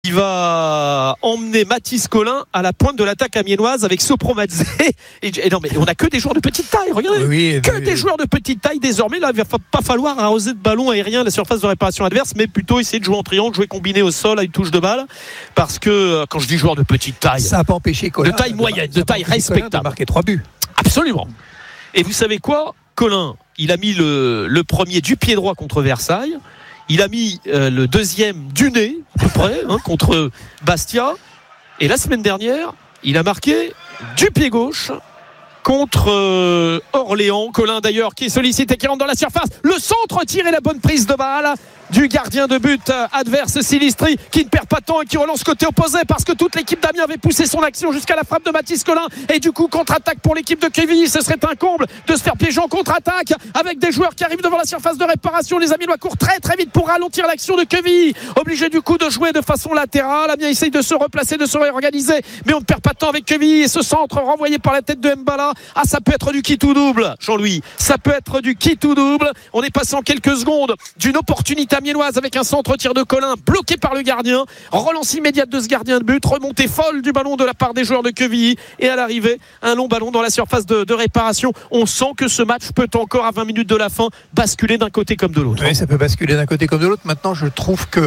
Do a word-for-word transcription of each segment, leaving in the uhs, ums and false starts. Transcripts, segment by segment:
Il va emmener Mathis Collin à la pointe de l'attaque amiénoise avec Sopromadze. Et, et non, mais on n'a que des joueurs de petite taille, regardez. Oui, que oui. Des joueurs de petite taille désormais. Là, il ne va pas falloir arroser de ballon aérien à la surface de réparation adverse, mais plutôt essayer de jouer en triangle, jouer combiné au sol à une touche de balle. Parce que quand je dis joueur de petite taille, ça n'a pas empêché Collin. De taille moyenne, de taille respectable. De marquer trois buts. Absolument. Et vous savez quoi, Collin, il a mis le, le premier du pied droit contre Versailles. Il a mis euh, le deuxième du nez, à peu près, hein, contre Bastia. Et la semaine dernière, il a marqué du pied gauche contre euh, Orléans. Collin d'ailleurs qui est sollicité, qui rentre dans la surface. Le centre tir et la bonne prise de balle du gardien de but adverse Silistri, qui ne perd pas de temps et qui relance côté opposé parce que toute l'équipe d'Amiens avait poussé son action jusqu'à la frappe de Mathis Collin. Et du coup, contre-attaque pour l'équipe de Quevilly. Ce serait un comble de se faire piéger en contre-attaque avec des joueurs qui arrivent devant la surface de réparation. Les Amiénois courent très très vite pour ralentir l'action de Quevilly. Obligé du coup de jouer de façon latérale. Amiens essaye de se replacer, de se réorganiser, mais on ne perd pas de temps avec Quevilly. Et ce centre renvoyé par la tête de Mbala. Ah, ça peut être du qui tout double, Jean-Louis. Ça peut être du qui tout double. On est passé en quelques secondes d'une opportunité amiénoise avec un centre tir de Collin bloqué par le gardien. Relance immédiate de ce gardien de but. Remontée folle du ballon de la part des joueurs de Quevilly. Et à l'arrivée, un long ballon dans la surface de, de réparation. On sent que ce match peut encore, à vingt minutes de la fin, basculer d'un côté comme de l'autre. Oui, ça peut basculer d'un côté comme de l'autre. Maintenant, je trouve que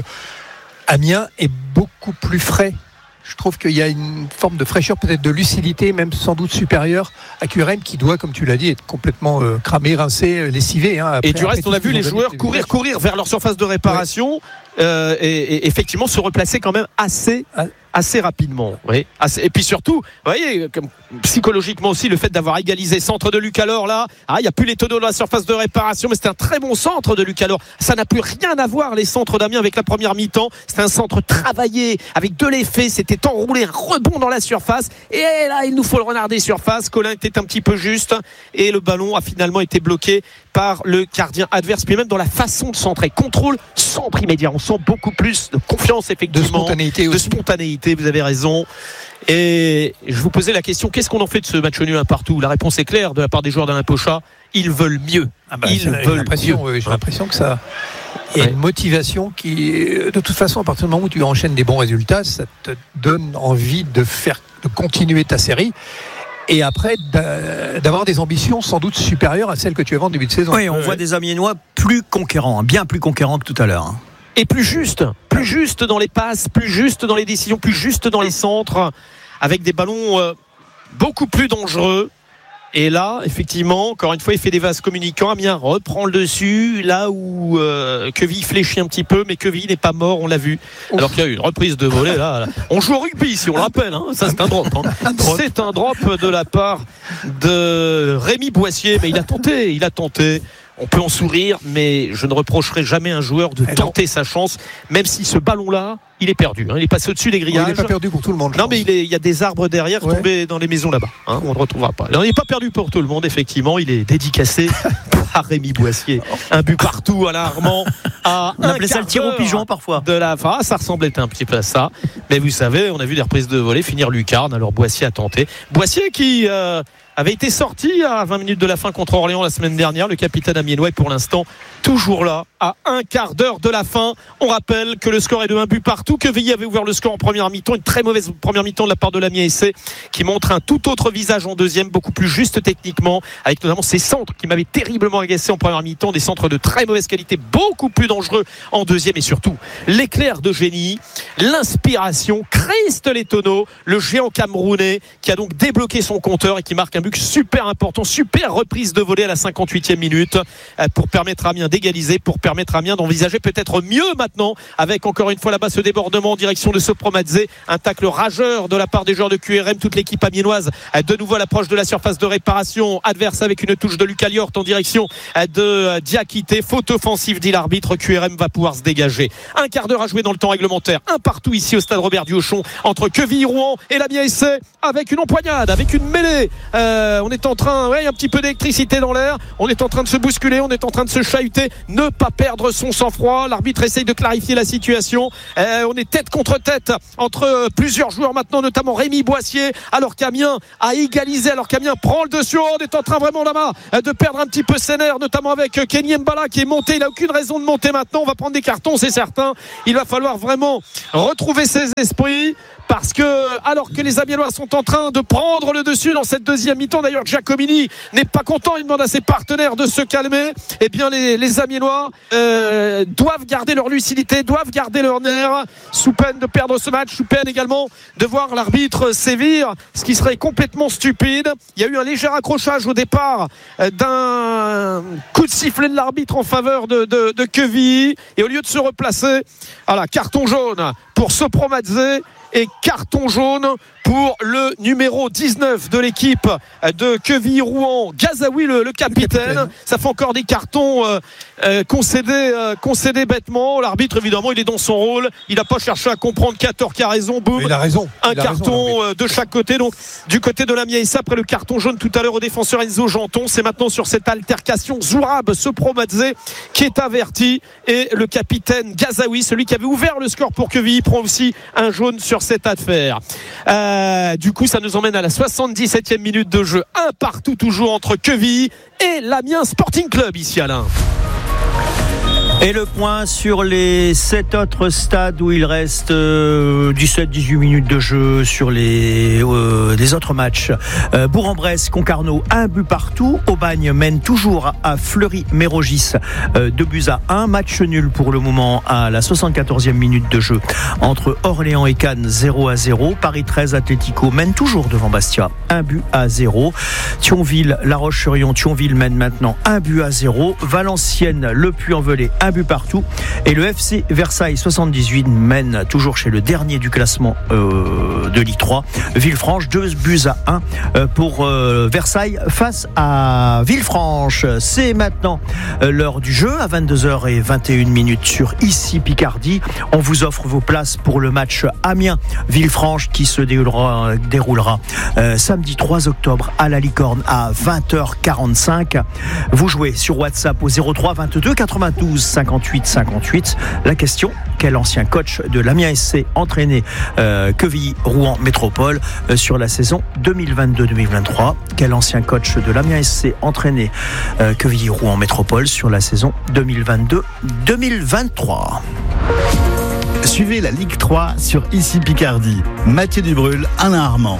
Amiens est beaucoup plus frais. Je trouve qu'il y a une forme de fraîcheur, peut-être de lucidité, même sans doute supérieure à Q R M, qui doit, comme tu l'as dit, être complètement euh, cramé, rincé, lessivé. Hein, après, et du reste, on a vu les joueurs courir, courir vers leur surface de réparation, ouais. euh, et, et effectivement se replacer quand même assez... Ah. assez rapidement. Oui. Et puis surtout, vous voyez, comme psychologiquement aussi, le fait d'avoir égalisé centre de Lucas Laure là, ah, il n'y a plus les tonneaux de la surface de réparation, mais c'était un très bon centre de Lucas Laure. Ça n'a plus rien à voir, les centres d'Amiens, avec la première mi-temps. C'était un centre travaillé, avec de l'effet, c'était enroulé, un rebond dans la surface. Et là, il nous faut le renarder surface. Collin était un petit peu juste, et le ballon a finalement été bloqué par le gardien adverse, puis même dans la façon de centrer. Contrôle, centre immédiat. On sent beaucoup plus de confiance, effectivement. De spontanéité aussi. De spontanéité, vous avez raison. Et je vous posais la question, qu'est-ce qu'on en fait de ce match nul un partout ? La réponse est claire de la part des joueurs d'Alain Pochat. Ils veulent mieux. Ah bah, Ils veulent l'impression, mieux. Oui, j'ai l'impression que ça... Il y a ouais. une motivation qui, de toute façon, à partir du moment où tu enchaînes des bons résultats, ça te donne envie de faire, de continuer ta série. Et après, d'avoir des ambitions sans doute supérieures à celles que tu avais en début de saison. Oui, on euh, voit des Amiénois plus conquérants, bien plus conquérants que tout à l'heure. Et plus juste, plus juste dans les passes, plus juste dans les décisions, plus juste dans les centres, avec des ballons euh, beaucoup plus dangereux. Et là, effectivement, encore une fois, il fait des vases communicants. Amiens reprend le dessus, là où euh, Quevilly fléchit un petit peu, mais Quevilly n'est pas mort, on l'a vu. Ouf. Alors qu'il y a eu une reprise de volée, là, là. On joue au rugby, si on le rappelle, hein. Ça c'est un drop, hein. un drop. C'est un drop de la part de Rémi Boissier, mais il a tenté, il a tenté. On peut en sourire, mais je ne reprocherai jamais à un joueur de tenter sa chance, même si ce ballon-là, il est perdu. Hein. Il est passé au-dessus des grillages. Oui, il n'est pas perdu pour tout le monde. Non, mais il, est, il y a des arbres derrière ouais. tombés dans les maisons là-bas. Hein. On ne le retrouvera pas. Alors, il n'est pas perdu pour tout le monde, effectivement. Il est dédicacé par Rémi Boissier. Un but partout à l'Armand. À on appelait ça le tir au pigeon parfois. De la fin, ça ressemblait un petit peu à ça. Mais vous savez, on a vu des reprises de volée finir lucarne. Alors Boissier a tenté. Boissier qui euh, avait été sorti à vingt minutes de la fin contre Orléans la semaine dernière. Le capitaine amiénois est pour l'instant toujours là à un quart d'heure de la fin. On rappelle que le score est de un but partout. Quevilly avait ouvert le score en première mi-temps, une très mauvaise première mi-temps de la part de l'Amiens S C qui montre un tout autre visage en deuxième, beaucoup plus juste techniquement, avec notamment ces centres qui m'avaient terriblement agacé en première mi-temps, des centres de très mauvaise qualité, beaucoup plus dangereux en deuxième, et surtout l'éclair de génie, l'inspiration, Christ Lettono, le géant camerounais qui a donc débloqué son compteur et qui marque un but super important, super reprise de volée à la cinquante-huitième minute pour permettre à Amiens d'égaliser, pour permettre à Amiens d'envisager peut-être mieux maintenant, avec encore une fois là-bas ce débordement en direction de Sopromadze, un tacle rageur de la part des joueurs de Q R M, toute l'équipe amiénoise de nouveau à l'approche de la surface de réparation adverse avec une touche de Lucas Liort en direction de Diakité, faute offensive dit l'arbitre. Q R M va pouvoir se dégager. Un quart d'heure à jouer dans le temps réglementaire, un partout ici au stade Robert Duhochon entre Quevilly-Rouen et l'Amiens S C, avec une empoignade, avec une mêlée. Euh, on est en train, ouais, un petit peu d'électricité dans l'air, on est en train de se bousculer, on est en train de se chahuter, ne pas perdre son sang-froid. L'arbitre essaye de clarifier la situation. Euh, Euh, on est tête contre tête entre euh, plusieurs joueurs maintenant, notamment Rémi Boissier, alors qu'Amiens a égalisé, alors qu'Amiens prend le dessus. On est en train vraiment là-bas euh, de perdre un petit peu ses nerfs, notamment avec euh, Kenny Mbala qui est monté. Il n'a aucune raison de monter maintenant. On va prendre des cartons, c'est certain. Il va falloir vraiment retrouver ses esprits. Parce que, alors que les Amiénois sont en train de prendre le dessus dans cette deuxième mi-temps, d'ailleurs Giacomini n'est pas content, il demande à ses partenaires de se calmer. Eh bien, les, les Amiénois euh, doivent garder leur lucidité, doivent garder leur nerf, sous peine de perdre ce match, sous peine également de voir l'arbitre sévir, ce qui serait complètement stupide. Il y a eu un léger accrochage au départ euh, d'un coup de sifflet de l'arbitre en faveur de, de, de Quevilly, et au lieu de se replacer, voilà, carton jaune pour Sopromadze. Et carton jaune pour le numéro dix-neuf de l'équipe de Quevilly-Rouen, Gazaoui, le, le, capitaine. le capitaine. Ça fait encore des cartons euh, euh, concédés, euh, concédés bêtement. L'arbitre, évidemment, il est dans son rôle. Il n'a pas cherché à comprendre Cator qui a raison. Boum. Il a raison. Un il a carton raison, euh, de chaque côté. Donc, du côté de l'Amiens, après le carton jaune tout à l'heure au défenseur Enzo Janton. C'est maintenant sur cette altercation Zourab Sopromadze qui est averti. Et le capitaine Gazaoui, celui qui avait ouvert le score pour Quevilly, prend aussi un jaune sur cette affaire. Euh, du coup, ça nous emmène à la soixante-dix-septième minute de jeu. Un partout toujours entre Quevilly et l'Amiens Sporting Club, ici Alain. Et le point sur les sept autres stades où il reste euh, dix-sept dix-huit minutes de jeu sur les, euh, les autres matchs. Euh, Bourg-en-Bresse, Concarneau, un but partout. Aubagne mène toujours à Fleury-Mérogis, euh, deux buts à un. Match nul pour le moment à la soixante-quatorzième minute de jeu entre Orléans et Cannes, zéro à zéro. Paris treize Atlético mène toujours devant Bastia, un but à zéro. Thionville, La Roche-sur-Yon, Thionville mène maintenant un but à zéro. Valenciennes, Le Puy-en-Velay, un but partout. Et le F C Versailles soixante-dix-huit mène toujours chez le dernier du classement euh, de Ligue trois. Villefranche, deux buts à un euh, pour euh, Versailles face à Villefranche. C'est maintenant euh, l'heure du jeu à vingt-deux heures vingt et une minutes sur Ici Picardie. On vous offre vos places pour le match Amiens-Villefranche qui se déroulera, déroulera euh, samedi trois octobre à la Licorne à vingt heures quarante-cinq. Vous jouez sur WhatsApp au zéro trois vingt-deux quatre-vingt-douze cinquante-huit cinquante-huit. La question, quel ancien coach de l'Amiens S C entraîné euh, Quevilly-Rouen Métropole euh, sur la saison deux mille vingt-deux deux mille vingt-trois? Quel ancien coach de l'Amiens S C entraîné euh, Quevilly-Rouen Métropole sur la saison deux mille vingt-deux deux mille vingt-trois? Suivez la Ligue trois sur Ici Picardie. Mathieu Dubrul, Alain Armand.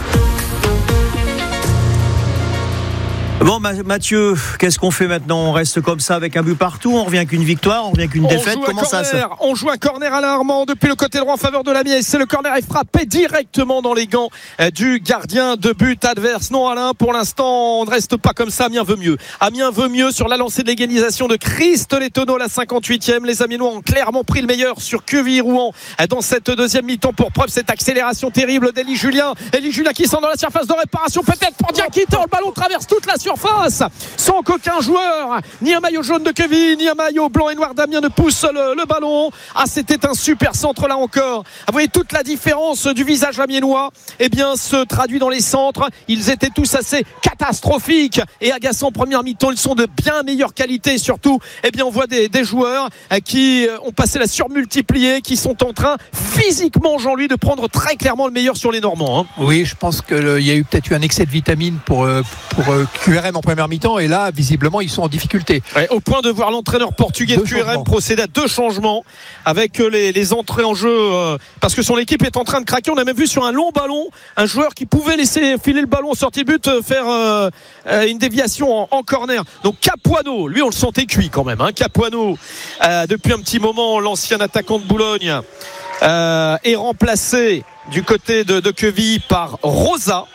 Bon Mathieu, qu'est-ce qu'on fait maintenant? On reste comme ça avec un but partout? On revient qu'une victoire? On revient qu'une défaite? Comment ça se... On joue un corner à l'Armand depuis le côté droit en faveur de l'Amiens. C'est le corner est frappé directement dans les gants du gardien de but adverse. Non Alain, pour l'instant on ne reste pas comme ça. Amiens veut mieux. Amiens veut mieux sur la lancée de l'égalisation de Christ Lettonneau, la cinquante-huitième. Les Amiénois ont clairement pris le meilleur sur Quevilly-Rouen dans cette deuxième mi-temps. Pour preuve cette accélération terrible d'Elie Julien. Elie Julien qui sent dans la surface de réparation, peut-être pour Diakité. Le ballon traverse toute la surface sans qu'aucun joueur, ni un maillot jaune de Quevilly, ni un maillot blanc et noir d'Amiens ne pousse le, le ballon. Ah, c'était un super centre là encore. Vous voyez toute la différence du visage amiénois, eh bien, se traduit dans les centres. Ils étaient tous assez catastrophiques et agaçants en première mi-temps. Ils sont de bien meilleure qualité. Surtout, eh bien, on voit des, des joueurs qui ont passé la surmultipliée, qui sont en train physiquement, Jean-Louis, de prendre très clairement le meilleur sur les Normands. Hein. Oui, je pense qu'il y a eu peut-être eu un excès de vitamines pour, pour, pour Q R M en première mi-temps, et là visiblement ils sont en difficulté, ouais, au point de voir l'entraîneur portugais de Q R M procéder à deux changements avec les, les entrées en jeu euh, parce que son équipe est en train de craquer. On a même vu sur un long ballon un joueur qui pouvait laisser filer le ballon en sortie de but faire euh, une déviation en, en corner. Donc Capuano, lui on le sentait cuit quand même, hein. Capuano euh, depuis un petit moment, l'ancien attaquant de Boulogne euh, est remplacé du côté de, de Quevilly par Rosa.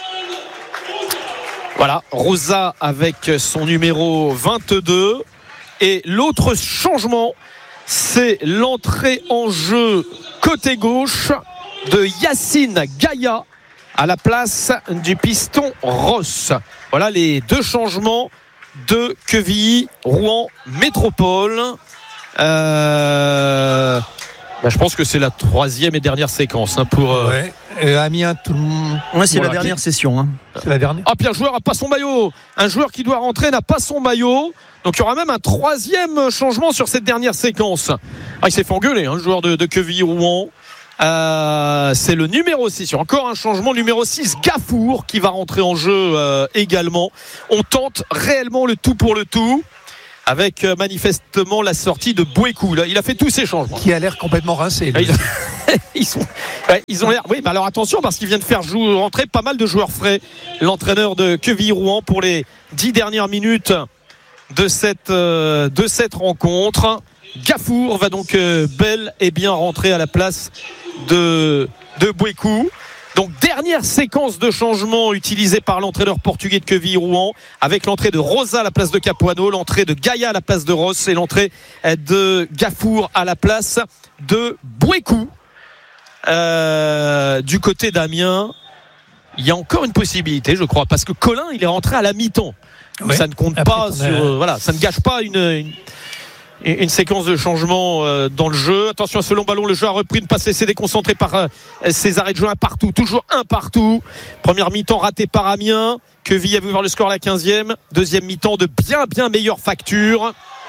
Voilà, Rosa avec son numéro vingt-deux. Et l'autre changement, c'est l'entrée en jeu côté gauche de Yacine Gaïa à la place du piston Ross. Voilà les deux changements de Quevilly-Rouen Métropole. Euh... Bah, je pense que c'est la troisième et dernière séquence hein, pour... Euh... Ouais. Euh, Amiens, tout le monde. Ouais, c'est voilà. La dernière session. Hein. C'est la dernière. Ah, puis un joueur n'a pas son maillot. Un joueur qui doit rentrer n'a pas son maillot. Donc il y aura même un troisième changement sur cette dernière séquence. Ah, il s'est fait engueuler, hein, le joueur de, de Quevilly-Rouen. Euh, c'est le numéro six. Encore un changement, numéro six, Gafour, qui va rentrer en jeu euh, également. On tente réellement le tout pour le tout, avec euh, manifestement la sortie de Bouékou. Il a fait tous ces changements. Qui a l'air complètement rincé. Ils, ils, sont, ouais, ils ont l'air. Oui, mais alors attention, parce qu'il vient de faire jouer, rentrer pas mal de joueurs frais. L'entraîneur de Quevilly-Rouen pour les dix dernières minutes de cette, euh, de cette rencontre. Gafour va donc euh, bel et bien rentrer à la place de, de Bouékou. Donc dernière séquence de changement utilisée par l'entraîneur portugais de Quevilly-Rouen, avec l'entrée de Rosa à la place de Capuano, l'entrée de Gaïa à la place de Ross et l'entrée de Gafour à la place de Bouékou. Euh, du côté d'Amiens, il y a encore une possibilité, je crois, parce que Colin, il est rentré à la mi-temps. Ouais. Ça ne compte Après, pas sur, euh, voilà, ça ne gâche pas une, une une séquence de changement euh, dans le jeu. Attention à ce long ballon, le jeu a repris, ne pas se laisser déconcentrer par euh, ses arrêts de jeu, un partout, toujours un partout. Première mi-temps ratée par Amiens, Quevilly a vu voir le score à la quinzième. Deuxième mi-temps de bien bien meilleure facture,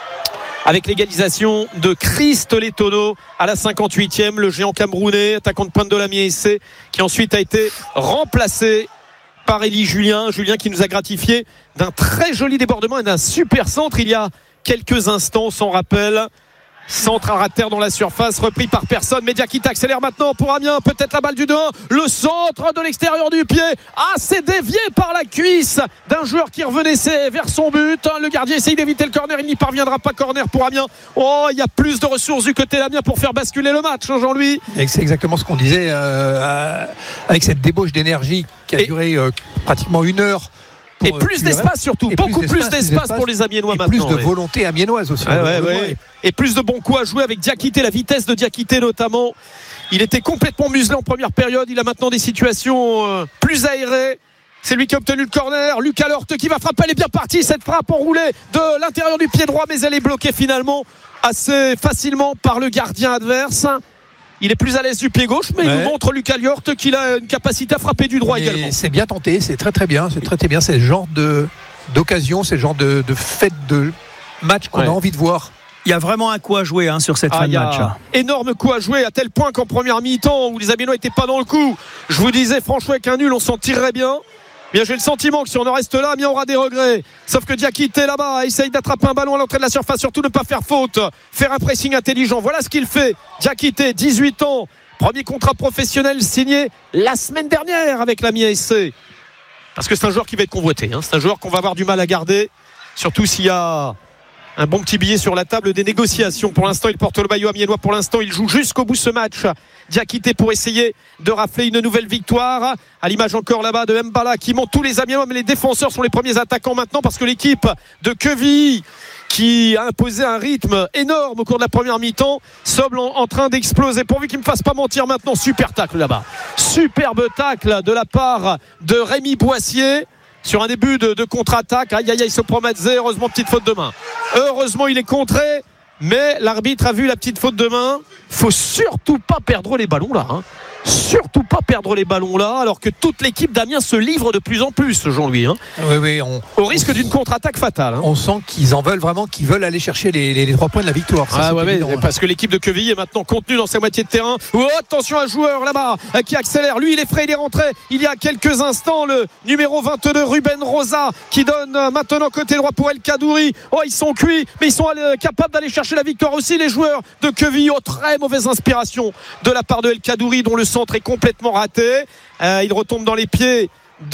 avec l'égalisation de Christ Letono à la cinquante-huitième, le géant camerounais, attaquant de pointe de l'Amiens S C, qui ensuite a été remplacé par Élie Julien. Julien qui nous a gratifié d'un très joli débordement et d'un super centre il y a quelques instants, sans rappel. Centre à terre dans la surface, repris par personne. Mediakita accélère maintenant pour Amiens, peut-être la balle du deux un. Le centre de l'extérieur du pied, assez dévié par la cuisse d'un joueur qui revenait vers son but. Le gardien essaye d'éviter le corner, il n'y parviendra pas. Corner pour Amiens. Oh, il y a plus de ressources du côté d'Amiens pour faire basculer le match, hein, Jean-Louis. Et c'est exactement ce qu'on disait euh, avec cette débauche d'énergie qui a Et... duré euh, pratiquement une heure. Et plus d'espace surtout, et beaucoup plus d'espace, plus d'espace pour les Amiénois et maintenant. Plus de volonté amiénoise aussi. Ouais, ouais, ouais. Et plus de bons coups à jouer avec Diakité, la vitesse de Diakité notamment. Il était complètement muselé en première période. Il a maintenant des situations euh, plus aérées. C'est lui qui a obtenu le corner. Lucas Lorte qui va frapper. Elle est bien partie. Cette frappe enroulée de l'intérieur du pied droit, mais elle est bloquée finalement assez facilement par le gardien adverse. Il est plus à l'aise du pied gauche, mais ouais. Il nous montre Lucas Liorte qu'il a une capacité à frapper du droit mais également. C'est bien tenté, c'est très très bien, c'est très très bien. C'est le genre de, d'occasion, c'est le genre de, de fête de match qu'on ouais. a envie de voir. Il y a vraiment un coup à jouer hein, sur cette ah, fin de match. Énorme coup à jouer, à tel point qu'en première mi-temps, où les Amiénois n'étaient pas dans le coup, je vous disais franchement avec un nul, on s'en tirerait bien. Bien, j'ai le sentiment que si on en reste là, bien on aura des regrets. Sauf que Diakité là-bas essaye d'attraper un ballon à l'entrée de la surface, surtout ne pas faire faute, faire un pressing intelligent. Voilà ce qu'il fait. Diakité, dix-huit ans, premier contrat professionnel signé la semaine dernière avec l'Amiens S C. Parce que c'est un joueur qui va être convoité. Hein. C'est un joueur qu'on va avoir du mal à garder, surtout s'il y a un bon petit billet sur la table des négociations. Pour l'instant, il porte le maillot amiénois. Pour l'instant, il joue jusqu'au bout ce match. Diakité pour essayer de rafler une nouvelle victoire. À l'image encore là-bas de Mbala qui monte tous les Amiénois, mais les défenseurs sont les premiers attaquants maintenant parce que l'équipe de Quevilly, qui a imposé un rythme énorme au cours de la première mi-temps, semble en, en train d'exploser. Pourvu qu'il ne me fasse pas mentir maintenant. Super tacle là-bas. Superbe tacle de la part de Rémi Boissier sur un début de, de contre-attaque. Aïe aïe aïe, il se promet. Heureusement, petite faute de main. Heureusement, il est contré. Mais l'arbitre a vu la petite faute de main. Faut surtout pas perdre les ballons là. Hein. Surtout pas perdre les ballons là, alors que toute l'équipe d'Amiens se livre de plus en plus, Jean-Louis. Hein. Oui, oui, on, au risque on, d'une contre-attaque fatale. Hein. On sent qu'ils en veulent vraiment, qu'ils veulent aller chercher les, les, les trois points de la victoire. Ça, ah ouais, ouais, parce que l'équipe de Quevilly est maintenant contenue dans sa moitié de terrain. Oh, attention, un joueur là-bas qui accélère. Lui, il est frais, il est rentré. Il y a quelques instants, le numéro vingt-deux, Ruben Rosa, qui donne maintenant côté droit pour El Kadouri. Oh, ils sont cuits, mais ils sont capables d'aller chercher la victoire aussi, les joueurs de Quevilly. Oh, très mauvaise inspiration de la part de El Kadouri, dont le centre est complètement raté. Euh, il retombe dans les pieds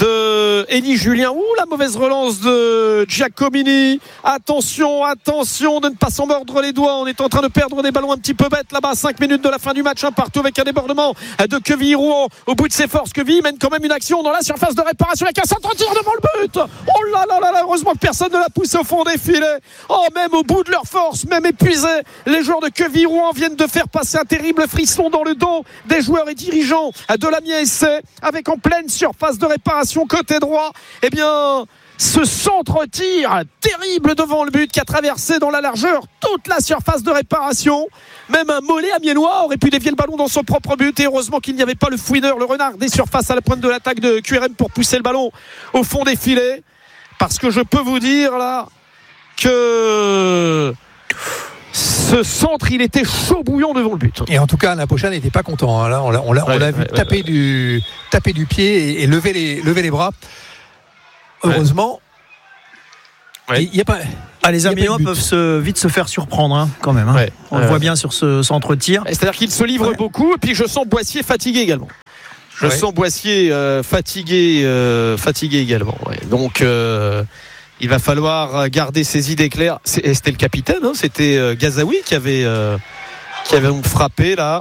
de Élie Julien. Ouh, la mauvaise relance de Giacomini. Attention, attention de ne pas s'en mordre les doigts. On est en train de perdre des ballons un petit peu bêtes là-bas. cinq minutes de la fin du match, un partout avec un débordement de Quevilly-Rouen au bout de ses forces. Quevilly mène quand même une action dans la surface de réparation avec un centre-tir devant le but. Oh là là là là, heureusement que personne ne l'a poussé au fond des filets. Oh, même au bout de leur force, même épuisés, les joueurs de Quevilly-Rouen viennent de faire passer un terrible frisson dans le dos des joueurs et dirigeants de l'Amiens S C, avec en pleine surface de réparation côté droit, eh bien ce centre-tir terrible devant le but qui a traversé dans la largeur toute la surface de réparation. Même un mollet amiénois aurait pu dévier le ballon dans son propre but, et heureusement qu'il n'y avait pas le fouineur, le renard des surfaces à la pointe de l'attaque de Q R M pour pousser le ballon au fond des filets, parce que je peux vous dire là que ce Ce centre, il était chaud bouillant devant le but. Et en tout cas, Alain Pochal n'était pas content. Hein. Là, on l'a, on l'a, ouais, on l'a vu ouais, taper, ouais. Du, taper du pied et, et lever, les, lever les bras. Heureusement, il ouais. y a pas. Ah, les y a pas Amiénois de but. peuvent se, vite se faire surprendre, hein, quand même. Hein. Ouais. On le Euh, voit bien sur ce centre-tir. C'est-à-dire qu'il se livre Ouais. beaucoup, et puis je sens Boissier fatigué également. Je Ouais. sens Boissier euh, fatigué, euh, fatigué également. Ouais. Donc, euh, il va falloir garder ses idées claires. C'est, c'était le capitaine, hein, c'était euh, Gazaoui qui avait, euh, qui avait donc frappé là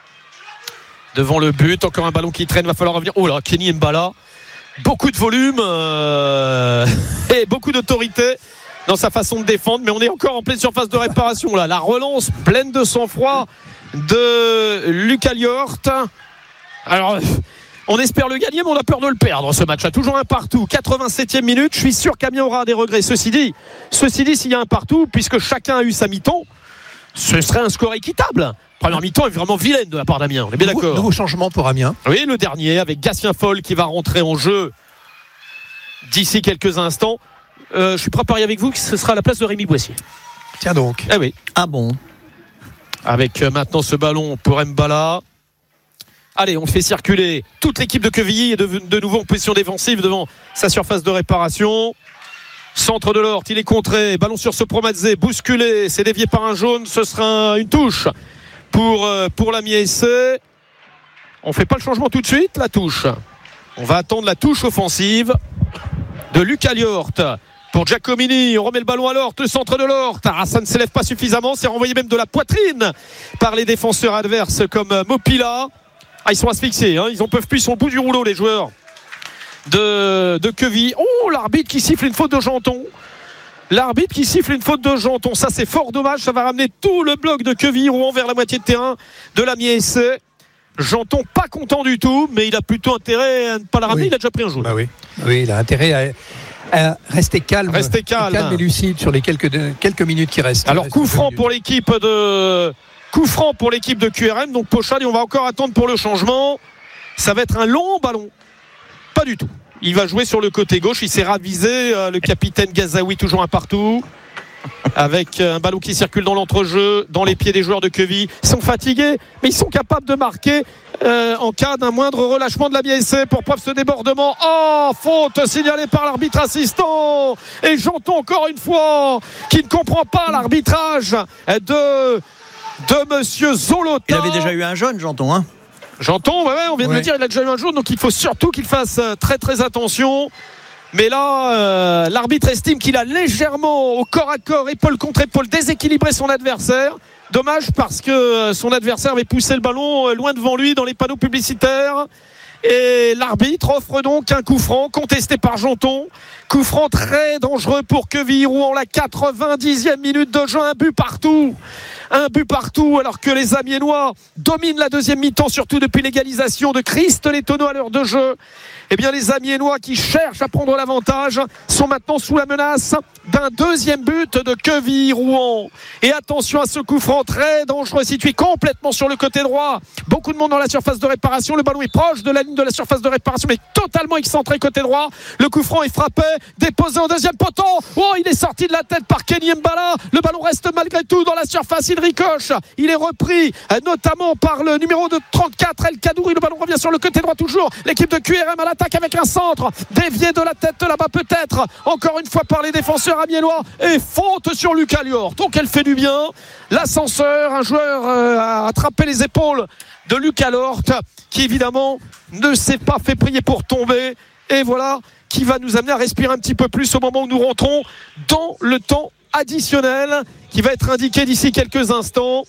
devant le but. Encore un ballon qui traîne. Va falloir revenir. Oh là, Kenny Mbala, beaucoup de volume euh, et beaucoup d'autorité dans sa façon de défendre, mais on est encore en pleine surface de réparation là. La relance pleine de sang-froid de Lucas Liort. Alors, on espère le gagner, mais on a peur de le perdre ce match. Toujours un partout, quatre-vingt-septième minute. Je suis sûr qu'Amiens aura des regrets. Ceci dit, ceci dit, s'il y a un partout, puisque chacun a eu sa mi-temps, ce serait un score équitable. Première mi-temps est vraiment vilaine de la part d'Amiens. On est bien Nouveau, d'accord. nouveau changement pour Amiens. Oui, le dernier avec Gatien Foll qui va rentrer en jeu d'ici quelques instants. Euh, je suis prêt à parier avec vous que ce sera à la place de Rémi Boissier. Tiens donc. Ah oui. Ah bon? Avec euh, maintenant ce ballon pour Mbala. Allez, on fait circuler toute l'équipe de Quevilly est de, de nouveau en position défensive devant sa surface de réparation. Centre de l'Ort, il est contré. Ballon sur ce Promadze, bousculé. C'est dévié par un jaune. Ce sera une touche pour, euh, pour l'Amiens S C. On ne fait pas le changement tout de suite, la touche. On va attendre la touche offensive de Lucas Liort. Pour Giacomini, on remet le ballon à Lort, le centre de Lort. Ah, ça ne s'élève pas suffisamment. C'est renvoyé même de la poitrine par les défenseurs adverses comme Mopila. Ah, ils sont asphyxiés, hein. Ils en peuvent plus, ils sont au bout du rouleau, les joueurs de, de Quevilly. Oh, l'arbitre qui siffle une faute de Janton. L'arbitre qui siffle une faute de Janton. Ça, c'est fort dommage. Ça va ramener tout le bloc de Quevilly-Rouen vers la moitié de terrain de l'Amiens S C. Janton, pas content du tout, mais il a plutôt intérêt à ne pas la ramener. Oui. Il a déjà pris un jaune. Bah oui. oui, il a intérêt à, à rester calme. Rester calme. calme et lucide sur les quelques, quelques minutes qui restent. Alors, Reste coup deux franc minutes. pour l'équipe de coup franc pour l'équipe de Q R M. Donc Pochal, et on va encore attendre pour le changement. Ça va être un long ballon. Pas du tout. Il va jouer sur le côté gauche. Il s'est ravisé. Euh, le capitaine Gazaoui, toujours un partout. Avec un ballon qui circule dans l'entrejeu, dans les pieds des joueurs de Quevilly. Ils sont fatigués, mais ils sont capables de marquer euh, en cas d'un moindre relâchement de l'Amiens S C. Pour preuve ce débordement. Oh, faute signalée par l'arbitre assistant. Et j'entends encore une fois qui ne comprend pas l'arbitrage de, de Monsieur Zolotin. Il avait déjà eu un jaune, j'entends, hein. J'entends, ouais, ouais, on vient de Ouais. le dire, il a déjà eu un jaune, donc il faut surtout qu'il fasse très très attention. Mais là, euh, l'arbitre estime qu'il a légèrement, au corps à corps, épaule contre épaule, déséquilibré son adversaire. Dommage parce que son adversaire avait poussé le ballon loin devant lui dans les panneaux publicitaires. Et l'arbitre offre donc un coup franc contesté par Janton. Coup franc très dangereux pour Quevilly-Rouen, la quatre-vingt-dixième minute de jeu, un but partout. Un but partout alors que les Amiénois dominent la deuxième mi-temps, surtout depuis l'égalisation de Christ Lettono à l'heure de jeu. Eh bien, les Amiénois qui cherchent à prendre l'avantage sont maintenant sous la menace d'un deuxième but de Quevilly-Rouen. Et attention à ce coup franc très dangereux, situé complètement sur le côté droit. Beaucoup de monde dans la surface de réparation. Le ballon est proche de la ligne de la surface de réparation, mais totalement excentré côté droit. Le coup franc est frappé, déposé au deuxième poteau. Oh, il est sorti de la tête par Kenny Mbala. Le ballon reste malgré tout dans la surface. Il ricoche. Il est repris, notamment par le numéro de trente-quatre, El Kadouri. Le ballon revient sur le côté droit toujours. L'équipe de Q R M à l'attaque avec un centre dévié de la tête là-bas peut-être encore une fois par les défenseurs amiénois et faute sur Lucas Liort. Donc elle fait du bien. L'ascenseur, un joueur euh, a attrapé les épaules de Lucas Liort qui évidemment ne s'est pas fait prier pour tomber et voilà qui va nous amener à respirer un petit peu plus au moment où nous rentrons dans le temps additionnel qui va être indiqué d'ici quelques instants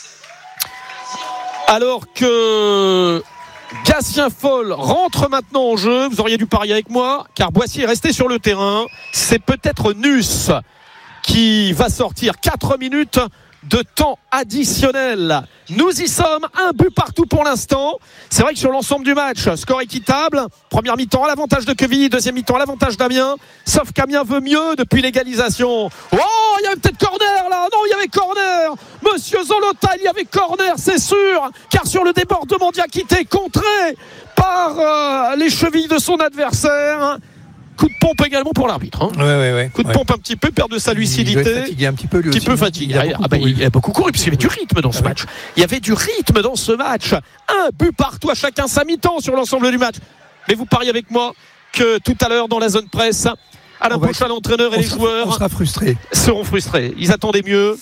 alors que Gatien Foll rentre maintenant en jeu. Vous auriez dû parier avec moi car Boissier est resté sur le terrain. C'est peut-être Nus qui va sortir. Quatre minutes de temps additionnel. Nous y sommes, un but partout pour l'instant. C'est vrai que sur l'ensemble du match, score équitable. Première mi-temps à l'avantage de Quevilly, deuxième mi-temps à l'avantage d'Amiens. Sauf qu'Amiens veut mieux depuis l'égalisation. Oh, il y avait peut-être corner là. Non, il y avait corner. Monsieur Zolotin, il y avait corner, c'est sûr. Car sur le débordement Diakité, contré par euh, les chevilles de son adversaire. coup de pompe également pour l'arbitre. Hein. Ouais, ouais, ouais. Coup de ouais. pompe un petit peu, perte de sa lucidité. Il doit être fatigué un petit peu lui Un petit aussi. peu fatigué. Il a, ah, bah, il a beaucoup couru, puisqu'il y avait du rythme dans ce ah, match. Il y avait du rythme dans ce match. Un but partout à chacun sa mi-temps sur l'ensemble du match. Mais vous pariez avec moi que tout à l'heure dans la zone presse, Alain Pochal, l'entraîneur, et les sera, joueurs on sera frustrés. seront frustrés. Ils attendaient mieux.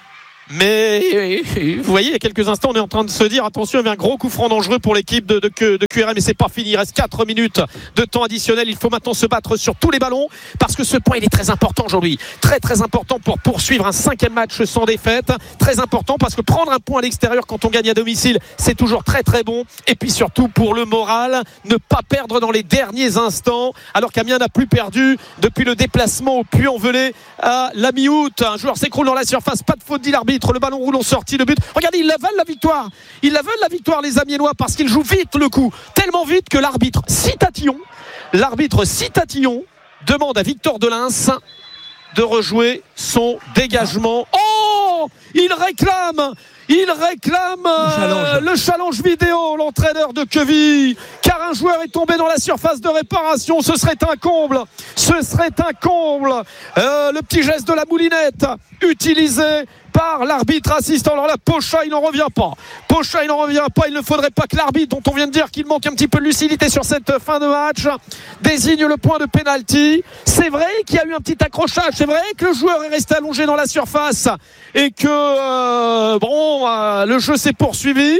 Mais vous voyez, il y a quelques instants, on est en train de se dire attention, il y avait un gros coup franc dangereux pour l'équipe de, de, de Q R M, mais c'est pas fini. Il reste quatre minutes de temps additionnel. Il faut maintenant se battre sur tous les ballons parce que ce point il est très important aujourd'hui. Très très important pour poursuivre un cinquième match sans défaite. Très important parce que prendre un point à l'extérieur quand on gagne à domicile, c'est toujours très très bon. Et puis surtout pour le moral, ne pas perdre dans les derniers instants. Alors qu'Amiens n'a plus perdu depuis le déplacement au Puy-en-Velay à la mi-août. Un joueur s'écroule dans la surface, pas de faute dit l'arbitre. Le ballon roule en sortie, le but. Regardez, ils la veulent la victoire. Ils la veulent la victoire, les Amiénois, parce qu'ils jouent vite le coup. Tellement vite que l'arbitre Citatillon, l'arbitre Citatillon demande à Victor Delins de rejouer son dégagement. Oh, il réclame Il réclame le challenge, euh, le challenge vidéo, l'entraîneur de Queville, car un joueur est tombé dans la surface de réparation. Ce serait un comble. Ce serait un comble. Euh, le petit geste de la moulinette utilisé par l'arbitre assistant. Alors là, Pocha, il n'en revient pas. Pocha, il n'en revient pas. Il ne faudrait pas que l'arbitre, dont on vient de dire qu'il manque un petit peu de lucidité sur cette fin de match, désigne le point de pénalty. C'est vrai qu'il y a eu un petit accrochage. C'est vrai que le joueur est resté allongé dans la surface et que euh, bon, euh, le jeu s'est poursuivi.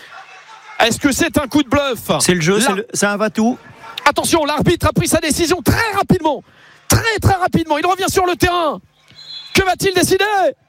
Est-ce que c'est un coup de bluff ? C'est le jeu, Là, c'est, le, c'est un va-tout. Attention, l'arbitre a pris sa décision très rapidement. Très très rapidement. Il revient sur le terrain. Que va-t-il décider ?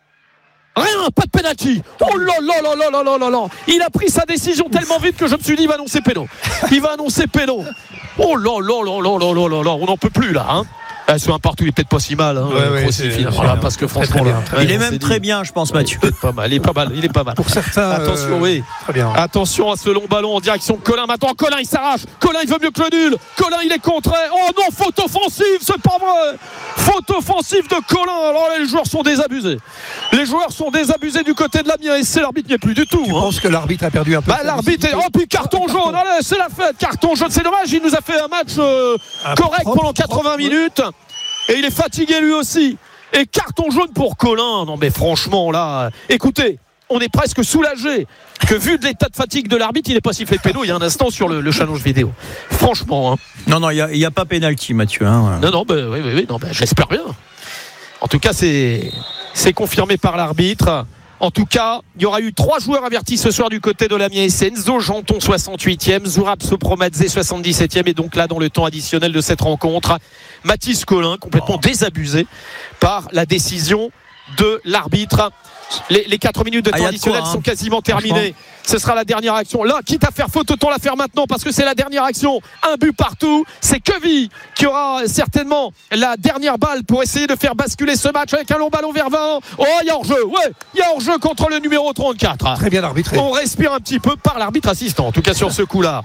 Rien, pas de pénalty. Oh là là là là là là là là. Il a pris sa décision tellement vite que je me suis dit il va annoncer péno. Il va annoncer péno. Oh là là là là là là là là. On n'en peut plus là. Hein. Ah, sur un partout, il est peut-être pas si mal. Hein, ouais, ouais, c'est, voilà, parce que franchement, très, très là, bien, il est on même s'est très dit, bien, je pense, Mathieu. Il est pas mal, il est pas mal, il est pas mal. Pour certains, attention, euh, oui. Très bien. Attention à ce long ballon en direction de Colin. Maintenant, Colin, il s'arrache. Colin, il veut mieux que le nul. Colin, il est contré. Oh non, faute offensive, c'est pas vrai. Faute offensive de Colin. Alors là, les joueurs sont désabusés. Les joueurs sont désabusés du côté de l'Amiens et c'est l'arbitre n'y est plus du tout. Tu hein. penses que l'arbitre a perdu un peu? Bah, l'arbitre est. Oh, puis carton jaune. Allez, c'est la fête. Carton jaune. C'est dommage. Il nous a fait un match euh, Un correct propre, pendant quatre-vingts propre, minutes. Et il est fatigué lui aussi. Et carton jaune pour Colin. Non, mais franchement, là, écoutez, on est presque soulagé que vu de l'état de fatigue de l'arbitre, il n'est pas sifflé de péno il y a un instant sur le, le challenge vidéo. Franchement. Hein. Non, non, il n'y a, a pas pénalty, Mathieu. Hein. Non, non, bah, oui, oui, oui, non, bah, j'espère bien. En tout cas, c'est, c'est confirmé par l'arbitre. En tout cas, il y aura eu trois joueurs avertis ce soir du côté de l'Amiens. C'est Enzo Janton, soixante-huitième, Zourab Sopromadze, soixante-dix-septième, et donc là, dans le temps additionnel de cette rencontre, Mathis Colin, complètement oh. désabusé par la décision de l'arbitre. Les, les quatre minutes de temps ah, additionnel quoi, hein. sont quasiment terminées. Ce sera la dernière action. Là, quitte à faire faute, autant la faire maintenant parce que c'est la dernière action. Un but partout. C'est Queville qui aura certainement la dernière balle pour essayer de faire basculer ce match avec un long ballon vers vingt. Oh, il y a hors-jeu. Ouais, il y a hors-jeu contre le numéro trente-quatre. Très bien arbitré. On respire un petit peu par l'arbitre assistant, en tout cas sur ce coup-là.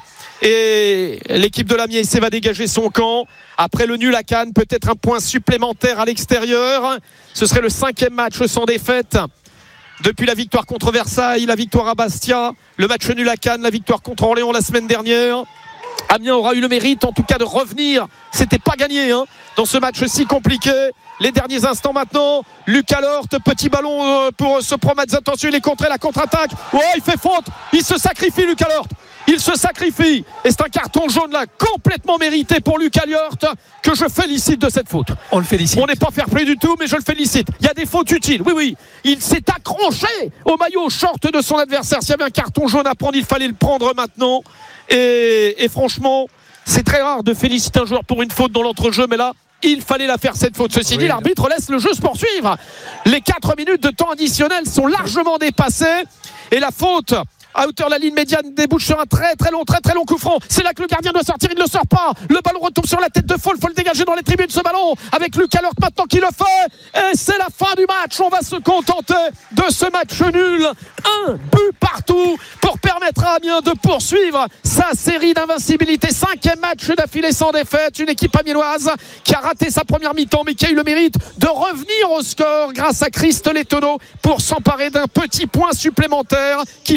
Et l'équipe de l'Amiens va dégager son camp. Après le nul à Cannes, peut-être un point supplémentaire à l'extérieur. Ce serait le cinquième match sans défaite. Depuis la victoire contre Versailles, la victoire à Bastia, le match nul à Cannes, la victoire contre Orléans la semaine dernière. Amiens aura eu le mérite en tout cas de revenir. C'était pas gagné hein, dans ce match si compliqué. Les derniers instants maintenant. Lucas Lort, petit ballon pour se promettre. Attention, il est contré, la contre-attaque. Oh, il fait faute. Il se sacrifie, Lucas Lort. Il se sacrifie. Et c'est un carton jaune là, complètement mérité pour Lucas Lort, que je félicite de cette faute. On le félicite. On n'est pas fair-play du tout, mais je le félicite. Il y a des fautes utiles. Oui, oui. Il s'est accroché au maillot short de son adversaire. S'il y avait un carton jaune à prendre, il fallait le prendre maintenant. Et, et franchement, c'est très rare de féliciter un joueur pour une faute dans l'entrejeu, mais là, il fallait la faire cette faute. Ceci oui, dit, l'arbitre laisse le jeu se poursuivre. Les quatre minutes de temps additionnel sont largement dépassées. Et la faute à hauteur de la ligne médiane débouche sur un très très long, très très long coup franc. C'est là que le gardien doit sortir, il ne le sort pas. Le ballon retombe sur la tête de Fall, il faut le dégager dans les tribunes ce ballon avec Lucas Lort maintenant qui le fait. Et c'est la fin du match. On va se contenter de ce match nul. Un but partout pour permettre à Amiens de poursuivre sa série d'invincibilité. Cinquième match d'affilée sans défaite. Une équipe amiénoise qui a raté sa première mi-temps mais qui a eu le mérite de revenir au score grâce à Christ Lettono pour s'emparer d'un petit point supplémentaire qu'il faudra évidemment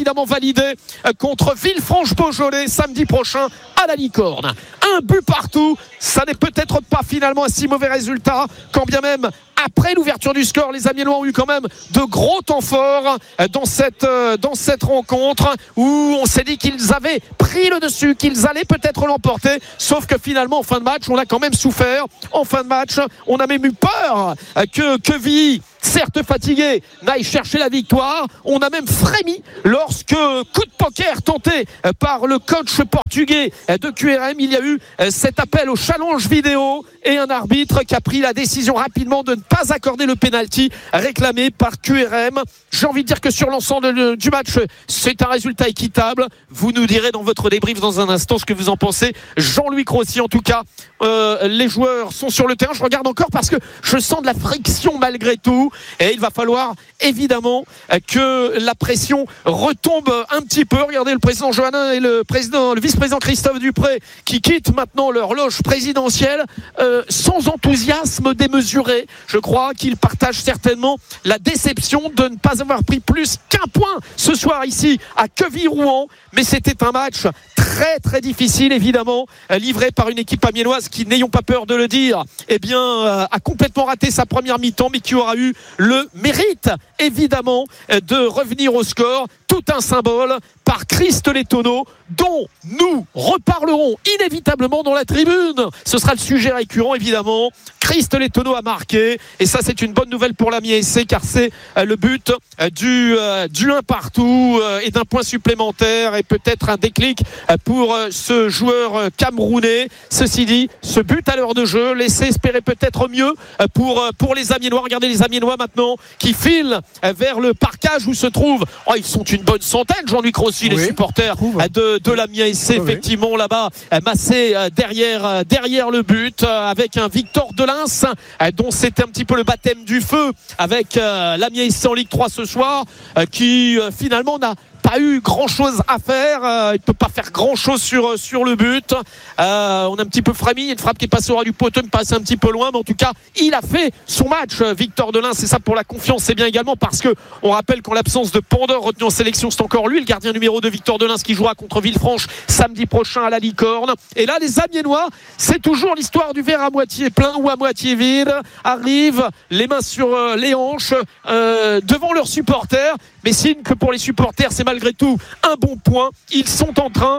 évidemment validé contre Villefranche-Beaujolais samedi prochain à la Licorne. Un but partout, ça n'est peut-être pas finalement un si mauvais résultat, quand bien même après l'ouverture du score, les Amiénois ont eu quand même de gros temps forts dans cette, dans cette rencontre où on s'est dit qu'ils avaient pris le dessus, qu'ils allaient peut-être l'emporter, sauf que finalement en fin de match on a quand même souffert. En fin de match on a même eu peur que Quevilly, certes fatigué, n'aille chercher la victoire. On a même frémi lorsque, coup de poker tenté par le coach portugais de Q R M, il y a eu cet appel au challenge vidéo et un arbitre qui a pris la décision rapidement de ne pas accorder le pénalty réclamé par Q R M. J'ai envie de dire que sur l'ensemble du match, c'est un résultat équitable. Vous nous direz dans votre débrief dans un instant ce que vous en pensez. Jean-Louis Crossi, en tout cas, euh, les joueurs sont sur le terrain. Je regarde encore parce que je sens de la friction malgré tout. Et il va falloir évidemment que la pression retombe un petit peu. Regardez le président Johannin et le président, le vice-président Christophe Dupré qui quittent maintenant leur loge présidentielle euh, sans enthousiasme démesuré. Je crois qu'ils partagent certainement la déception de ne pas avoir pris plus qu'un point ce soir ici à Quevilly-Rouen. Mais c'était un match très très difficile évidemment, livré par une équipe amiénoise qui, n'ayons pas peur de le dire, eh bien, euh, a complètement raté sa première mi-temps, mais qui aura eu le mérite évidemment de revenir au score. Tout un symbole par Christ Lettono, dont nous reparlerons inévitablement dans la tribune. Ce sera le sujet récurrent évidemment. Christ Lettono a marqué et ça c'est une bonne nouvelle pour l'Amiens S C, car c'est le but du, du un partout et d'un point supplémentaire et peut-être un déclic pour ce joueur camerounais. Ceci dit, ce but à l'heure de jeu laissait espérer peut-être mieux pour, pour les Amiénois. Regardez les Amiénois maintenant qui filent vers le parcage où se trouvent, oh, ils sont une bonne centaine, Jean-Luc Crossi, oui, les supporters de, de l'Amiens S C, oui, effectivement là-bas massés derrière, derrière le but avec un Victor Delins dont c'était un petit peu le baptême du feu avec l'Amiens S C en Ligue trois ce soir, qui finalement n'a pas eu grand chose à faire, euh, il ne peut pas faire grand chose sur, sur le but. Euh, on a un petit peu frémi, il y a une frappe qui est passée au ras du poteau, me passe un petit peu loin, mais en tout cas il a fait son match, Victor Delins. C'est ça pour la confiance, c'est bien également parce que on rappelle qu'en l'absence de Pandore retenu en sélection, c'est encore lui le gardien numéro deux, Victor Delins, qui jouera contre Villefranche samedi prochain à la Licorne. Et là les Amiénois, c'est toujours l'histoire du verre à moitié plein ou à moitié vide, arrivent les mains sur euh, les hanches euh, devant leurs supporters, mais signe que pour les supporters c'est malgré tout un bon point. Ils sont en train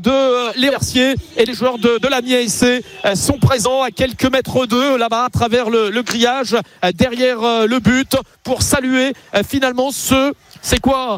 de les remercier et les joueurs de, de l'Amiens S C sont présents à quelques mètres d'eux là-bas à travers le, le grillage derrière le but pour saluer finalement ce, c'est quoi,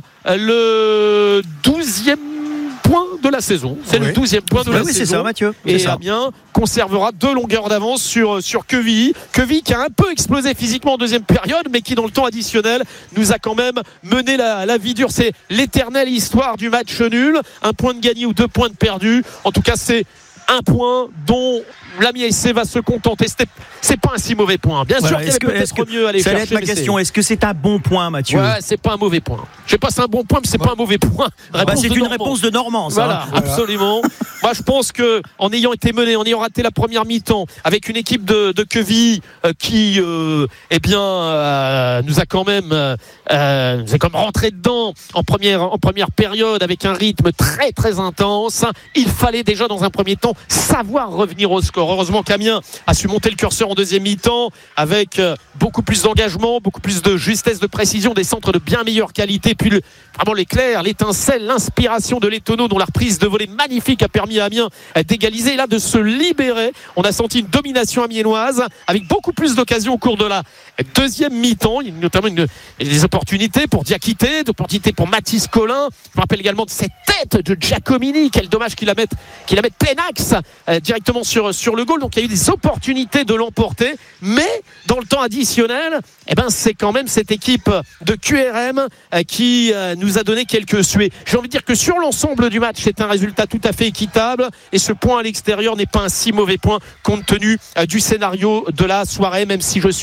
le douzième point de la saison. C'est oui. le douzième point de oui, la oui, saison. C'est ça, Mathieu. Et c'est Amiens conservera deux longueurs d'avance sur, sur Quevilly. Quevilly qui a un peu explosé physiquement en deuxième période, mais qui dans le temps additionnel nous a quand même mené la, la vie dure. C'est l'éternelle histoire du match nul. Un point de gagné ou deux points de perdu. En tout cas, c'est un point dont l'Amiens S C va se contenter. C'était, c'est pas un si mauvais point. Bien voilà, sûr qu'il y avait peut-être est-ce que, mieux à aller ça chercher. Ça va être ma question. C'est... Est-ce que c'est un bon point, Mathieu? Ouais, c'est pas un mauvais point. Je sais pas, c'est un bon point, mais c'est ouais. pas un mauvais point. Bah, c'est une Normand. réponse de Normand, ça. Voilà, voilà. absolument. Moi, je pense que en ayant été mené, en ayant raté la première mi-temps, avec une équipe de, de Quevilly euh, qui, euh, eh bien, euh, nous a quand même, euh, nous a quand même rentré dedans en première, en première période avec un rythme très, très intense. Il fallait déjà dans un premier temps savoir revenir au score. Heureusement qu'Amiens a su monter le curseur en deuxième mi-temps avec beaucoup plus d'engagement, beaucoup plus de justesse, de précision, des centres de bien meilleure qualité, puis le, vraiment l'éclair, l'étincelle, l'inspiration de Lettono dont la reprise de volée magnifique a permis à Amiens d'égaliser et là de se libérer. On a senti une domination amiénoise avec beaucoup plus d'occasions au cours de la deuxième mi-temps. Il y a notamment une, des opportunités pour Diakité, des opportunités pour Mathis Collin. Je me rappelle également de cette tête de Giacomini. Quel dommage qu'il la mette, qu'il la mette plein axe euh, directement sur, sur le goal. Donc il y a eu des opportunités de l'emporter, mais dans le temps additionnel, eh ben, c'est quand même cette équipe de Q R M euh, qui euh, nous a donné quelques suées. J'ai envie de dire que sur l'ensemble du match, c'est un résultat tout à fait équitable et ce point à l'extérieur n'est pas un si mauvais point compte tenu euh, du scénario de la soirée, même si je suis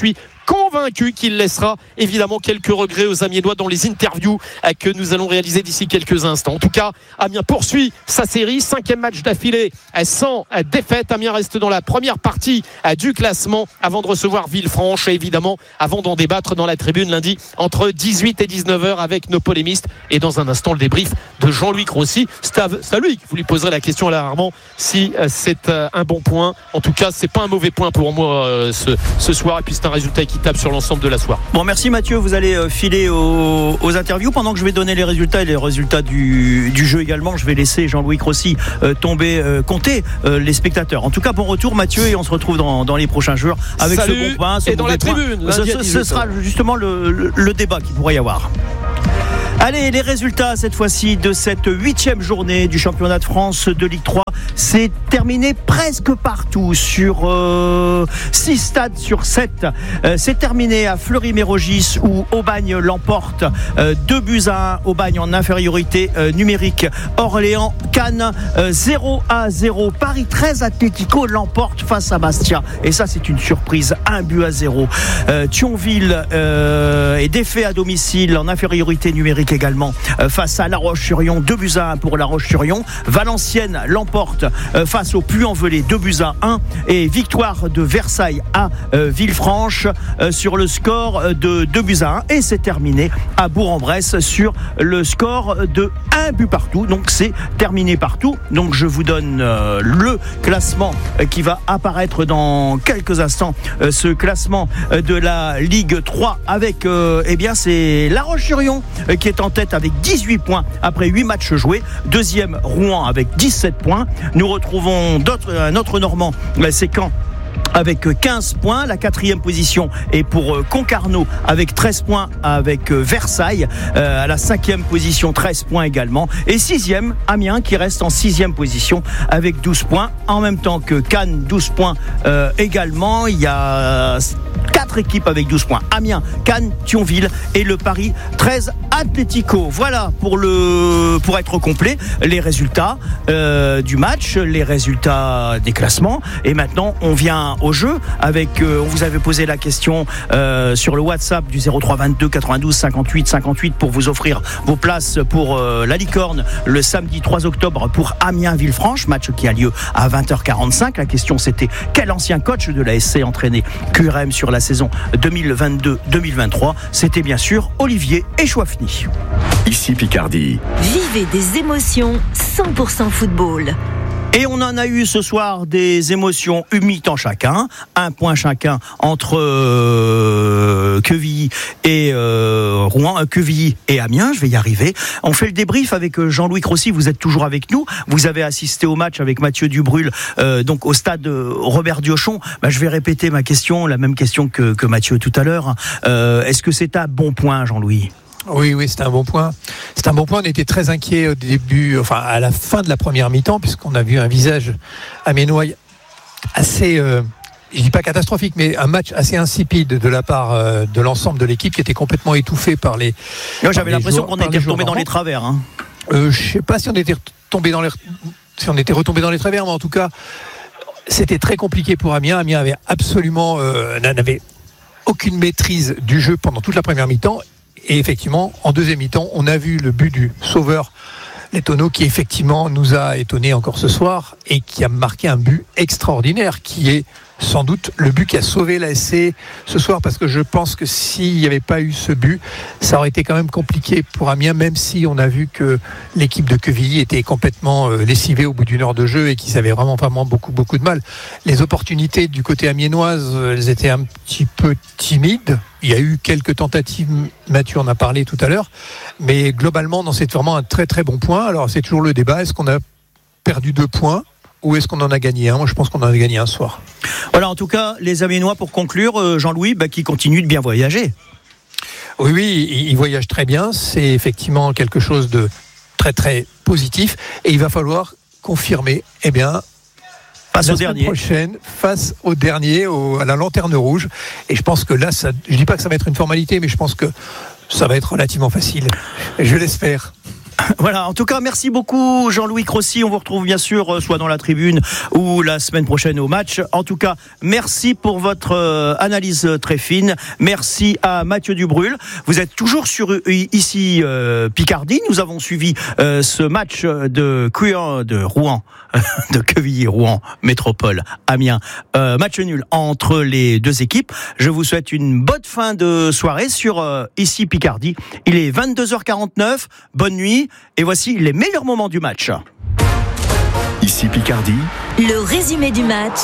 convaincu qu'il laissera évidemment quelques regrets aux Amiénois dans les interviews que nous allons réaliser d'ici quelques instants. En tout cas, Amiens poursuit sa série, cinquième match d'affilée sans défaite. Amiens reste dans la première partie du classement avant de recevoir Villefranche et évidemment avant d'en débattre dans la tribune lundi entre dix-huit et dix-neuf heures avec nos polémistes. Et dans un instant, le débrief de Jean-Louis Grossi. C'est à lui que vous lui poserez la question à Armand si c'est un bon point. En tout cas, c'est pas un mauvais point pour moi ce, ce soir, et puis c'est un résultat équitable sur l'ensemble de la soirée. Bon, merci Mathieu, vous allez filer aux, aux interviews pendant que je vais donner les résultats et les résultats du, du jeu également. Je vais laisser Jean-Louis Grossi euh, tomber, euh, compter euh, les spectateurs. En tout cas, bon retour Mathieu, et on se retrouve dans, dans les prochains jours avec Salut, ce bon point, ce et dans la point. tribune. Ce, ce, ce sera justement le, le, le débat qu'il pourrait y avoir. Allez, les résultats cette fois-ci de cette huitième journée du championnat de France de Ligue trois. C'est terminé presque partout sur euh, six stades sur sept. Euh, c'est terminé à Fleury-Mérogis où Aubagne l'emporte euh, deux buts à un. Aubagne en infériorité euh, numérique. Orléans, Cannes euh, zéro à zéro. Paris treize Atlético l'emporte face à Bastia. Et ça, c'est une surprise. un but à zéro. Euh, Thionville euh, est défait à domicile en infériorité numérique également euh, face à La Roche-sur-Yon. deux buts à un pour La Roche-sur-Yon. Valenciennes l'emporte euh, face au Puy-en-Velay. deux buts à un. Et victoire de Versailles à euh, Villefranche euh, sur le score de deux buts à un. Et c'est terminé à Bourg-en-Bresse sur le score de un but partout. Donc c'est terminé partout. Donc je vous donne euh, le classement euh, qui va apparaître dans quelques instants. Euh, ce classement euh, de la Ligue trois avec euh, eh bien c'est La Roche-sur-Yon euh, qui est en tête avec dix-huit points après huit matchs joués. Deuxième, Rouen avec dix-sept points. Nous retrouvons d'autres, un autre Normand, c'est Caen, avec quinze points. La quatrième position est pour Concarneau avec treize points avec Versailles. Euh, à la cinquième position, treize points également. Et sixième, Amiens qui reste en sixième position avec douze points. En même temps que Cannes, douze points euh, également. Il y a quatre équipes avec douze points. Amiens, Cannes, Thionville et le Paris treize Atlético. Voilà pour, le, pour être complet les résultats euh, du match, les résultats des classements. Et maintenant, on vient au jeu avec, euh, on vous avait posé la question euh, sur le WhatsApp du zéro trois vingt-deux quatre-vingt-douze cinquante-huit cinquante-huit pour vous offrir vos places pour euh, la Licorne le samedi trois octobre pour Amiens-Villefranche, match qui a lieu à vingt heures quarante-cinq. La question c'était quel ancien coach de la S C entraîné Q R M sur la saison deux mille vingt-deux deux mille vingt-trois? C'était bien sûr Olivier Echouafny. Ici Picardie. Vivez des émotions cent pour cent football. Et on en a eu ce soir des émotions, une mi-temps chacun, un point chacun entre euh, Quevilly et euh, Rouen, euh, Quevilly et Amiens. Je vais y arriver. On fait le débrief avec Jean-Louis Grossi. Vous êtes toujours avec nous. Vous avez assisté au match avec Mathieu Dubrul, euh, donc au stade Robert Diochon. Bah, je vais répéter ma question, la même question que, que Mathieu tout à l'heure. Euh, est-ce que c'est un bon point, Jean-Louis ? Oui, oui, c'est un bon point. C'est un bon point. On était très inquiets au début, enfin à la fin de la première mi-temps, puisqu'on a vu un visage amiénois assez, euh, je dis pas catastrophique, mais un match assez insipide de la part euh, de l'ensemble de l'équipe qui était complètement étouffée par les. Moi, j'avais l'impression qu'on était retombé dans les travers. Hein. Euh, je sais pas si on était retombé dans les, si on était retombé dans les travers, mais en tout cas, c'était très compliqué pour Amiens. Amiens avait absolument, euh, n'avait aucune maîtrise du jeu pendant toute la première mi-temps. Et effectivement, en deuxième mi-temps, on a vu le but du sauveur Letono qui effectivement nous a étonnés encore ce soir et qui a marqué un but extraordinaire qui est sans doute le but qui a sauvé la S C ce soir, parce que je pense que s'il n'y avait pas eu ce but, ça aurait été quand même compliqué pour Amiens, même si on a vu que l'équipe de Quevilly était complètement lessivée au bout d'une heure de jeu et qu'ils avaient vraiment, vraiment beaucoup, beaucoup de mal. Les opportunités du côté amiénoise, elles étaient un petit peu timides. Il y a eu quelques tentatives, Mathieu en a parlé tout à l'heure, mais globalement, non, c'est vraiment un très très bon point. Alors c'est toujours le débat, est-ce qu'on a perdu deux points ou est-ce qu'on en a gagné un ? Moi, je pense qu'on en a gagné un ce soir. Voilà, en tout cas, les Amiénois, pour conclure, Jean-Louis, bah, qui continue de bien voyager. Oui, oui, il voyage très bien. C'est effectivement quelque chose de très, très positif. Et il va falloir confirmer, eh bien, face la au semaine dernier. prochaine, face au dernier, au, à la lanterne rouge. Et je pense que là, ça, je ne dis pas que ça va être une formalité, mais je pense que ça va être relativement facile. Je l'espère. Voilà, en tout cas, merci beaucoup Jean-Louis Crossi. On vous retrouve bien sûr soit dans la tribune ou la semaine prochaine au match. En tout cas, merci pour votre euh, analyse très fine. Merci à Mathieu Dubrul. Vous êtes toujours sur euh, ici euh, Picardie. Nous avons suivi euh, ce match de Cuyan, de Rouen, de Quevilly-Rouen, Métropole, Amiens. Euh, match nul entre les deux équipes. Je vous souhaite une bonne fin de soirée sur euh, ici Picardie. Il est vingt-deux heures quarante-neuf. Bonne nuit. Et voici les meilleurs moments du match. Ici Picardie. Le résumé du match.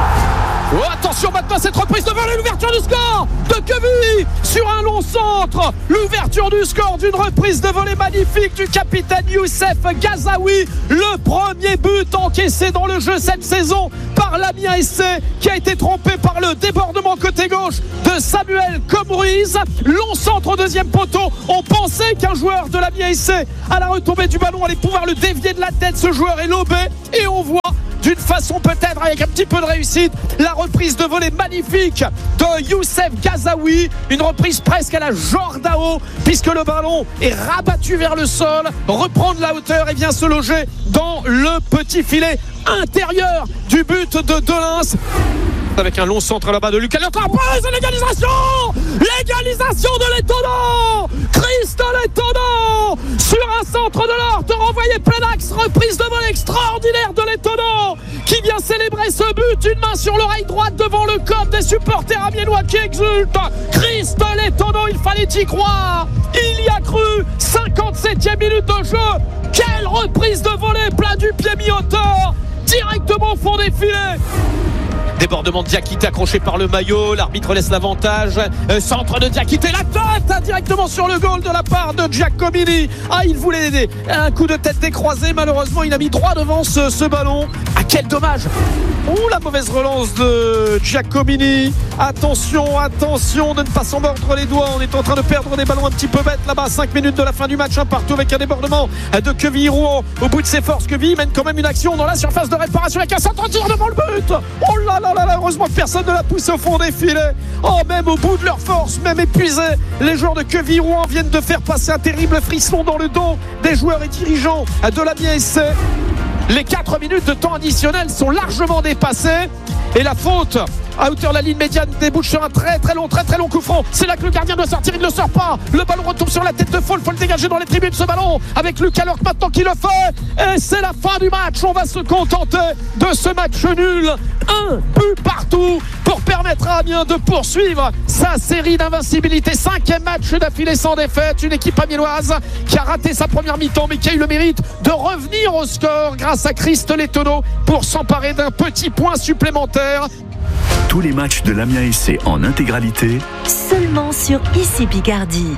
Oh, attention maintenant cette reprise de volée, l'ouverture du score de Quevilly sur un long centre, l'ouverture du score d'une reprise de volée magnifique du capitaine Youssef Ghazaoui, le premier but encaissé dans le jeu cette saison par l'Amiens S C qui a été trompé par le débordement côté gauche de Samuel Comruiz. Long centre au deuxième poteau, on pensait qu'un joueur de l'Amiens S C à la retombée du ballon allait pouvoir le dévier de la tête, ce joueur est lobé et on voit d'une façon peut-être avec un petit peu de réussite la reprise de volée magnifique de Youssef Ghazaoui, une reprise presque à la Jordao puisque le ballon est rabattu vers le sol, reprend de la hauteur et vient se loger dans le petit filet intérieur du but de Delins. Avec un long centre là-bas de Lucas Lortre, l'égalisation l'égalisation de l'étonnant Christophe l'étonnant sur un centre de l'Orte renvoyé plein axe, reprise de vol extraordinaire de l'étonnant qui vient célébrer ce but, une main sur l'oreille droite devant le corps des supporters amiénois qui exultent. Christophe l'étonnant, il fallait y croire, il y a cru. Cinquante-septième minute de jeu, quelle reprise de volée, plein du pied mi-hauteur directement au fond des filets. Débordement de Diakité accroché par le maillot, l'arbitre laisse l'avantage, euh, centre de Diakité, la tête hein, directement sur le goal de la part de Giacomini. Ah, il voulait aider, un coup de tête décroisé, malheureusement il a mis droit devant ce, ce ballon. Ah, quel dommage. Ouh, la mauvaise relance de Giacomini. Attention, attention de ne pas s'en mordre les doigts, on est en train de perdre des ballons un petit peu bêtes là-bas. Cinq minutes de la fin du match, un partout avec un débordement de Quevilly-Rouen au bout de ses forces. Quevilly mène quand même une action dans la surface de réparation avec un centre tir devant le but. Oh là là là là, heureusement que personne ne l'a poussé au fond des filets. Oh, même au bout de leur force, même épuisés, les joueurs de Quevilly-Rouen viennent de faire passer un terrible frisson dans le dos des joueurs et dirigeants de l'Amiens S C. Les quatre minutes de temps additionnel sont largement dépassées et la faute à hauteur de la ligne médiane débouche sur un très très long très très long coup franc. C'est là que le gardien doit sortir, il ne le sort pas, le ballon retombe sur la tête de Fall, il faut le dégager dans les tribunes ce ballon avec Lucas Lortre maintenant qui le fait et c'est la fin du match. On va se contenter de ce match nul, un but partout pour permettre à Amiens de poursuivre sa série d'invincibilité. Cinquième match d'affilée sans défaite, une équipe amiénoise qui a raté sa première mi-temps mais qui a eu le mérite de revenir au score grâce à Christophe l'étonnant pour s'emparer d'un petit point supplémentaire. Tous les matchs de l'Amiens S C en intégralité seulement sur Ici Picardie.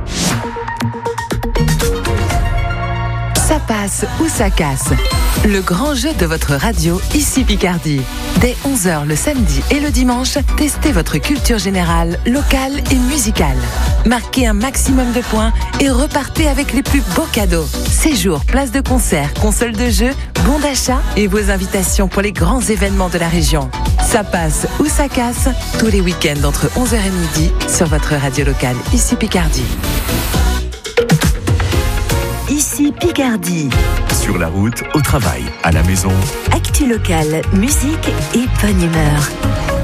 Ça passe ou ça casse. Le grand jeu de votre radio Ici Picardie. Dès onze heures le samedi et le dimanche, testez votre culture générale, locale et musicale. Marquez un maximum de points et repartez avec les plus beaux cadeaux. Séjours, places de concert, consoles de jeux, bons d'achat et vos invitations pour les grands événements de la région. Ça passe ou ça casse, tous les week-ends entre onze heures et midi sur votre radio locale Ici Picardie. Ici Picardie. Sur la route, au travail, à la maison. Actu locale, musique et bonne humeur.